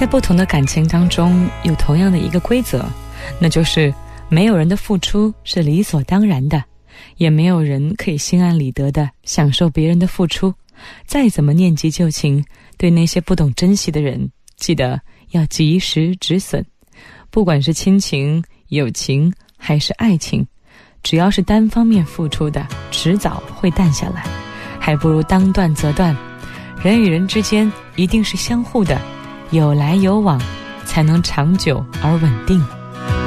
在不同的感情当中有同样的一个规则，那就是没有人的付出是理所当然的，也没有人可以心安理得的享受别人的付出。再怎么念及旧情，对那些不懂珍惜的人，记得要及时止损。不管是亲情、友情还是爱情，只要是单方面付出的，迟早会淡下来，还不如当断则断。人与人之间一定是相互的，有来有往，才能长久而稳定。